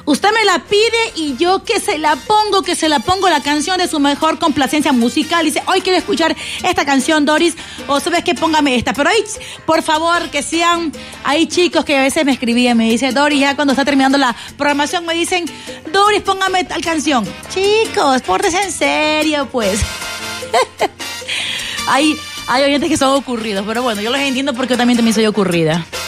Usted me la pide y yo que se la pongo la canción de su mejor complacencia musical. Dice, hoy quiero escuchar esta canción, Doris, o sabes que póngame esta. Pero hoy, por favor, que sean, hay chicos que a veces me escribían, me dice, Doris, ya cuando está terminando la programación me dicen, Doris, póngame tal canción. Chicos, pórtense en serio, pues. Hay oyentes que son ocurridos, pero bueno, yo los entiendo porque yo también soy ocurrida.